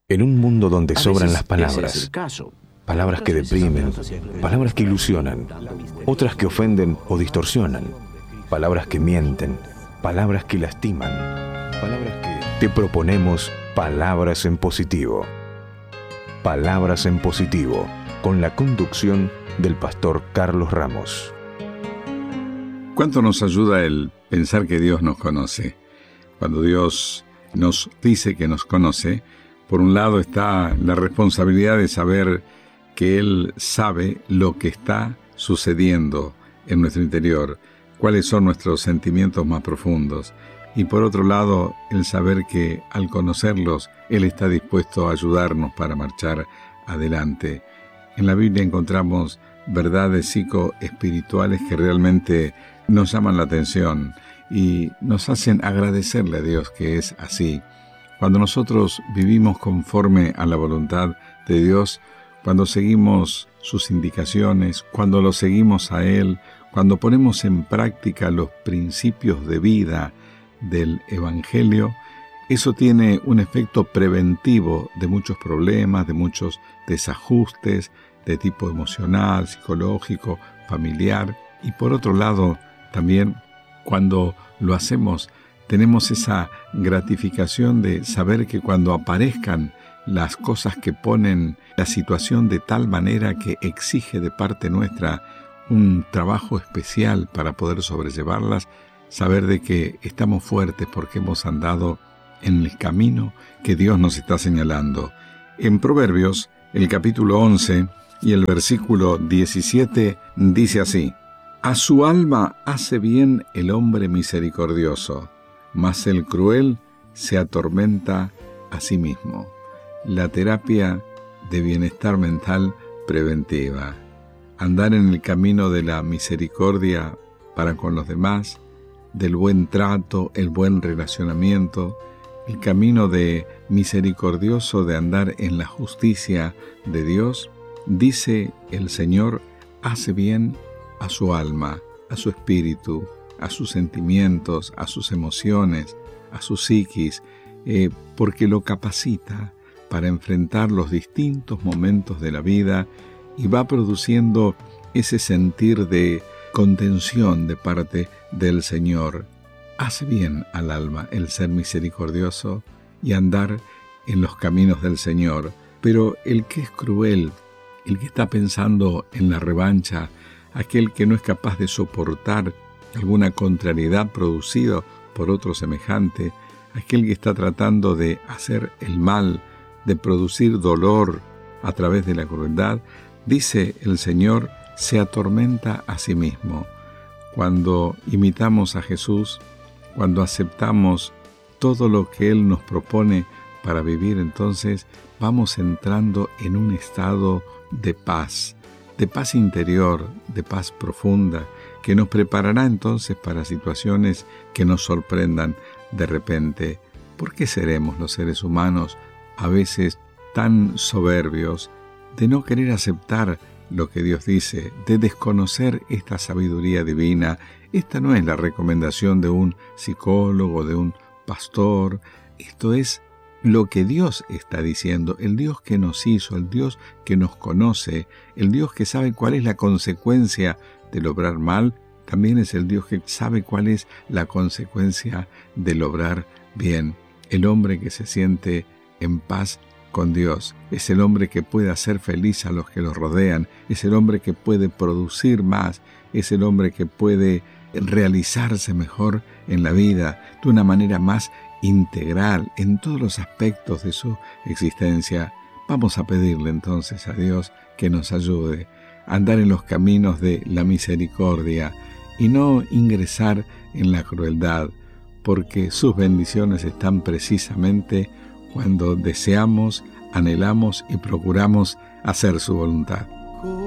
En un mundo donde A sobran veces las ese palabras, es el caso. palabras que deprimen, palabras que ilusionan, otras que ofenden o distorsionan, palabras que mienten, palabras que lastiman, palabras que... Te proponemos Palabras en Positivo. Palabras en Positivo, con la conducción del pastor Carlos Ramos. ¿Cuánto nos ayuda el pensar que Dios nos conoce? Cuando Dios nos dice que nos conoce, por un lado está la responsabilidad de saber que Él sabe lo que está sucediendo en nuestro interior, cuáles son nuestros sentimientos más profundos. Y por otro lado, el saber que al conocerlos, Él está dispuesto a ayudarnos para marchar adelante. En la Biblia encontramos verdades psicoespirituales que realmente nos llaman la atención y nos hacen agradecerle a Dios que es así. Cuando nosotros vivimos conforme a la voluntad de Dios, cuando seguimos sus indicaciones, cuando lo seguimos a Él, cuando ponemos en práctica los principios de vida del Evangelio, eso tiene un efecto preventivo de muchos problemas, de muchos desajustes de tipo emocional, psicológico, familiar. Y por otro lado, también cuando lo hacemos, tenemos esa gratificación de saber que cuando aparezcan las cosas que ponen la situación de tal manera que exige de parte nuestra un trabajo especial para poder sobrellevarlas, saber de que estamos fuertes porque hemos andado en el camino que Dios nos está señalando. En Proverbios, el capítulo 11 y el versículo 17 dice así: «A su alma hace bien el hombre misericordioso, mas el cruel se atormenta a sí mismo». La terapia de bienestar mental preventiva. Andar en el camino de la misericordia para con los demás, del buen trato, el buen relacionamiento, el camino de misericordioso de andar en la justicia de Dios, dice el Señor, hace bien a su alma, a su espíritu, a sus sentimientos, a sus emociones, a su psiquis, porque lo capacita para enfrentar los distintos momentos de la vida y va produciendo ese sentir de contención de parte del Señor. Hace bien al alma el ser misericordioso y andar en los caminos del Señor. Pero el que es cruel, el que está pensando en la revancha, aquel que no es capaz de soportar alguna contrariedad producida por otro semejante, aquel que está tratando de hacer el mal, de producir dolor a través de la crueldad, dice el Señor, se atormenta a sí mismo. Cuando imitamos a Jesús, cuando aceptamos todo lo que Él nos propone para vivir, entonces vamos entrando en un estado de paz interior, de paz profunda, que nos preparará entonces para situaciones que nos sorprendan de repente. ¿Por qué seremos los seres humanos a veces tan soberbios de no querer aceptar lo que Dios dice, de desconocer esta sabiduría divina? Esta no es la recomendación de un psicólogo, de un pastor. Esto es lo que Dios está diciendo, el Dios que nos hizo, el Dios que nos conoce, el Dios que sabe cuál es la consecuencia del obrar mal, también es el Dios que sabe cuál es la consecuencia del obrar bien. El hombre que se siente en paz con Dios es el hombre que puede hacer feliz a los que los rodean, es el hombre que puede producir más, es el hombre que puede realizarse mejor en la vida de una manera más integral en todos los aspectos de su existencia. Vamos a pedirle entonces a Dios que nos ayude a andar en los caminos de la misericordia y no ingresar en la crueldad, porque sus bendiciones están precisamente cuando deseamos, anhelamos y procuramos hacer su voluntad.